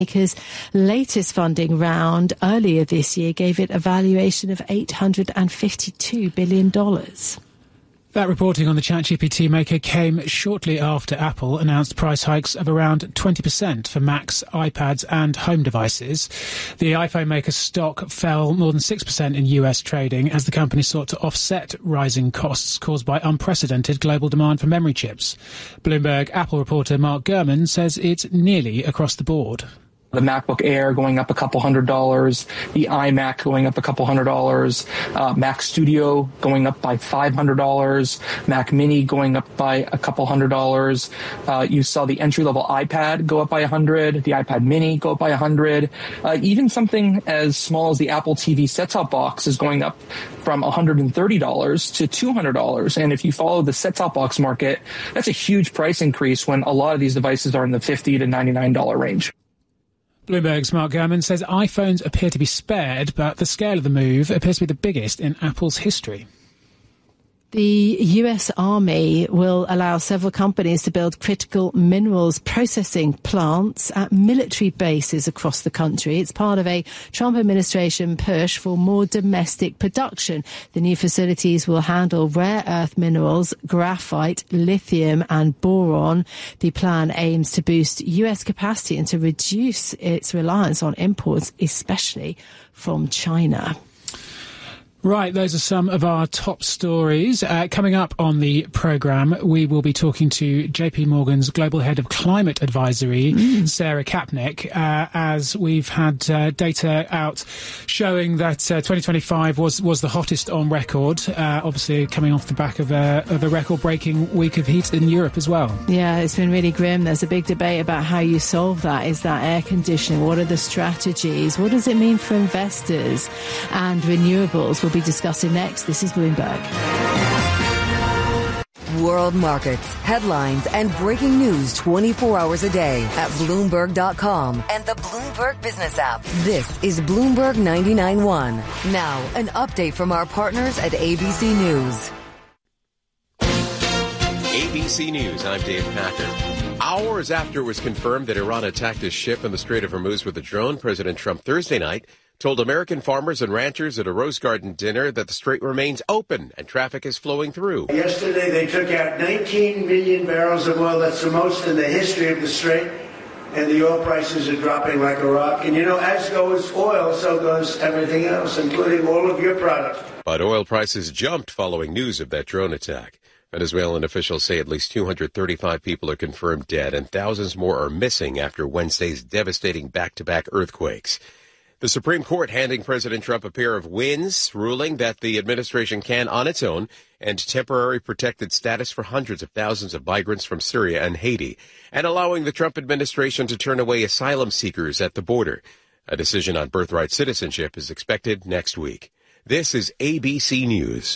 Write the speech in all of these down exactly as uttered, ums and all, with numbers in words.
Because latest funding round earlier this year gave it a valuation of eight hundred fifty-two billion dollars. That reporting on the ChatGPT maker came shortly after Apple announced price hikes of around twenty percent for Macs, iPads and home devices. The iPhone maker's stock fell more than six percent in U S trading as the company sought to offset rising costs caused by unprecedented global demand for memory chips. Bloomberg Apple reporter Mark Gurman says it's nearly across the board. The MacBook Air going up a couple hundred dollars, the iMac going up a couple hundred dollars, uh, Mac Studio going up by five hundred dollars, Mac Mini going up by a couple hundred dollars. Uh, you saw the entry-level iPad go up by a hundred, the iPad Mini go up by a hundred. Uh, even something as small as the Apple T V set-top box is going up from one hundred thirty dollars to two hundred dollars. And if you follow the set-top box market, that's a huge price increase when a lot of these devices are in the fifty to ninety-nine dollars range. Bloomberg's Mark Gurman says iPhones appear to be spared, but the scale of the move appears to be the biggest in Apple's history. The U S Army will allow several companies to build critical minerals processing plants at military bases across the country. It's part of a Trump administration push for more domestic production. The new facilities will handle rare earth minerals, graphite, lithium and boron. The plan aims to boost U S capacity and to reduce its reliance on imports, especially from China. Right, those are some of our top stories. Uh, coming up on the programme, we will be talking to J P Morgan's Global Head of Climate Advisory, mm. Sarah Kapnick, uh, as we've had uh, data out showing that uh, twenty twenty-five was, was the hottest on record, uh, obviously coming off the back of, uh, of a record-breaking week of heat in Europe as well. Yeah, it's been really grim. There's a big debate about how you solve that. Is that air conditioning? What are the strategies? What does it mean for investors? And renewables will be discussing next. This is Bloomberg. World markets, headlines, and breaking news twenty-four hours a day at Bloomberg dot com and the Bloomberg Business app. This is Bloomberg ninety-nine point one. Now, an update from our partners at A B C News. A B C News, I'm Dave Packer. Hours after it was confirmed that Iran attacked a ship in the Strait of Hormuz with a drone, President Trump Thursday night told American farmers and ranchers at a Rose Garden dinner that the strait remains open and traffic is flowing through. Yesterday, they took out nineteen million barrels of oil. That's the most in the history of the strait. And the oil prices are dropping like a rock. And, you know, as goes oil, so goes everything else, including all of your products. But oil prices jumped following news of that drone attack. Venezuelan officials say at least two hundred thirty-five people are confirmed dead and thousands more are missing after Wednesday's devastating back-to-back earthquakes. The Supreme Court handing President Trump a pair of wins, ruling that the administration can, on its own, end temporary protected status for hundreds of thousands of migrants from Syria and Haiti, and allowing the Trump administration to turn away asylum seekers at the border. A decision on birthright citizenship is expected next week. This is A B C News.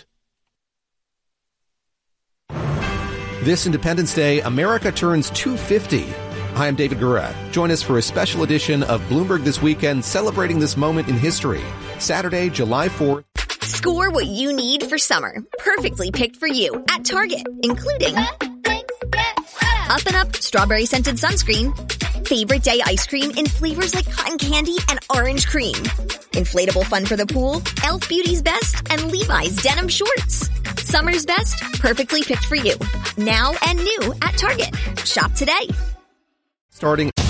This Independence Day, America turns two hundred fifty. Hi, I'm David Gura. Join us for a special edition of Bloomberg This Weekend, celebrating this moment in history. Saturday, July fourth. Score what you need for summer. Perfectly picked for you at Target, including Up and Up Strawberry Scented Sunscreen, Favorite Day Ice Cream in flavors like cotton candy and orange cream, Inflatable Fun for the Pool, Elf Beauty's Best, and Levi's Denim Shorts. Summer's best, perfectly picked for you. Now and new at Target. Shop today. Starting